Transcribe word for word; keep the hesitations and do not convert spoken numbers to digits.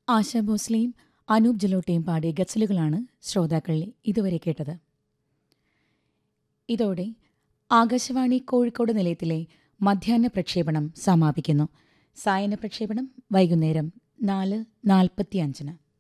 ആശാ ഭോസ്ലെയും അനൂപ് ജലോട്ടയും പാടിയ ഗസലുകളാണ് ശ്രോതാക്കൾ ഇതുവരെ കേട്ടത്. ഇതോടെ ആകാശവാണി കോഴിക്കോട് നിലയത്തിലെ മധ്യാഹ്ന പ്രക്ഷേപണം സമാപിക്കുന്നു. സായന പ്രക്ഷേപണം വൈകുന്നേരം നാല് നാൽപ്പത്തിയഞ്ചിന്.